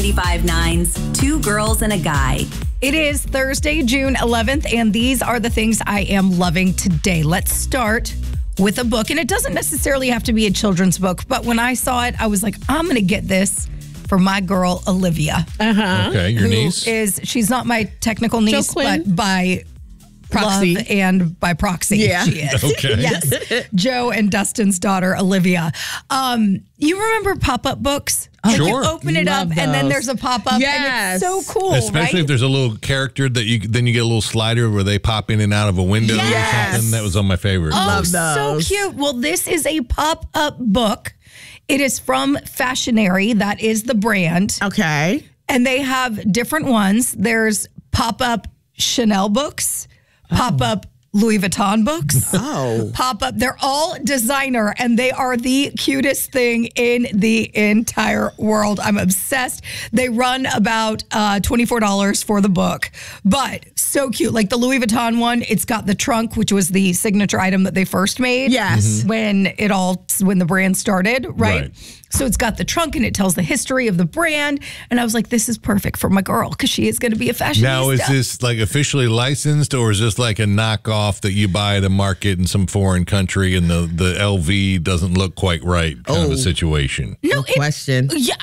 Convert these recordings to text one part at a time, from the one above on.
95.9's Two Girls and a Guy. It is Thursday, June 11th, and these are the things I am loving today. Let's start with a book, and it doesn't necessarily have to be a children's book, but when I saw it, I was like, I'm going to get this for my girl, Olivia. Okay, your niece? She's not my technical niece, but by proxy love and by proxy, she is. Okay. Yes. Joe and Dustin's daughter, Olivia. You remember pop-up books? Like Sure. you open it up, and then there's a pop-up, and it's so cool, Especially if there's a little character that you get a little slider where they pop in and out of a window or something. That was on my favorite. Oh, Love those. so cute. Well, this is a pop-up book. It is from Fashionary. That is the brand. Okay. And they have different ones. There's pop-up Chanel books, pop-up Louis Vuitton books, pop-up. They're all designer, and they are the cutest thing in the entire world. I'm obsessed. They run about $24 for the book, but so cute. Like the Louis Vuitton one, it's got the trunk, which was the signature item that they first made. Yes. When the brand started, right? So it's got the trunk, and it tells the history of the brand. And I was like, this is perfect for my girl, because she is going to be a fashionista. Now, is this like officially licensed, or is this like a knockoff that you buy at a market in some foreign country and the LV doesn't look quite right kind of a situation? No question. Yeah,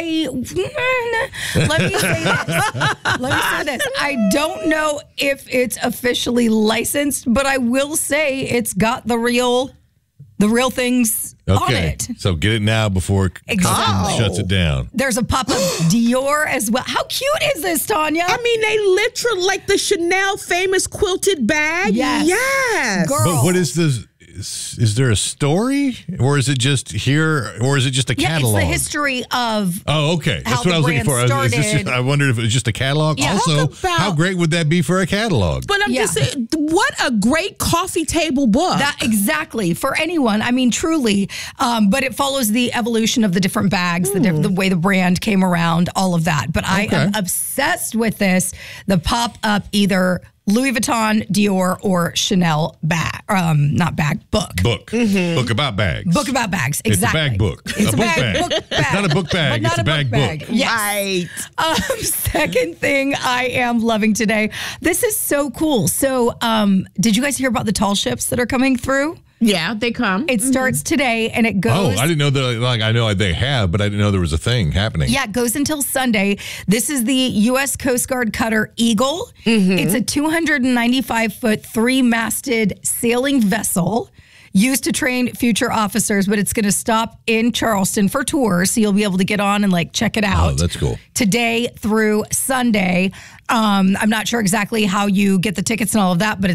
let me say this. I don't know if it's officially licensed, but I will say it's got the real things on it. So get it now before customs shuts it down. There's a pop-up Dior as well. How cute is this, Tanya? I mean, they literally, like the Chanel famous quilted bag. Yes. Girl. But what is this? Is there a story, or is it just here, or is it just a catalog? It's the history of. Oh, okay. How That's what I was looking for. I wondered if it was just a catalog. Yeah. Also, how great would that be for a catalog? But I'm just saying, what a great coffee table book. Exactly. For anyone. I mean, truly. But it follows the evolution of the different bags, the way the brand came around, all of that. But I am obsessed with this. The pop-up either Louis Vuitton, Dior, or Chanel bag. Book. Book about bags. Book about bags. Exactly. It's a bag book. It's a bag. It's not a book bag. But It's a bag book. Yes. Right. Second thing I am loving today. This is so cool. So did you guys hear about the tall ships that are coming through? Yeah, they come. It starts today, and it goes. Oh, I didn't know that. Like, I know they have, but I didn't know there was a thing happening. Yeah, it goes until Sunday. This is the U.S. Coast Guard cutter Eagle. It's a 295-foot, 3-masted sailing vessel used to train future officers, but it's going to stop in Charleston for tours, so you'll be able to get on and check it out. Oh, that's cool. Today through Sunday. I'm not sure exactly how you get the tickets and all of that, but